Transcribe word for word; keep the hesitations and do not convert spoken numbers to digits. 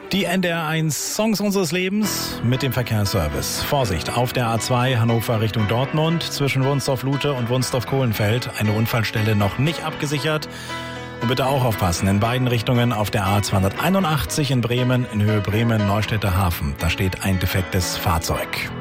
Die N D R eins Songs unseres Lebens mit dem Verkehrsservice. Vorsicht, auf der A zwei Hannover Richtung Dortmund zwischen Wunstorf-Lute und Wunstorf-Kohlenfeld. Eine Unfallstelle noch nicht abgesichert. Und bitte auch aufpassen, in beiden Richtungen auf der A zweihunderteinundachtzig in Bremen, in Höhe Bremen-Neustädter Hafen. Da steht ein defektes Fahrzeug.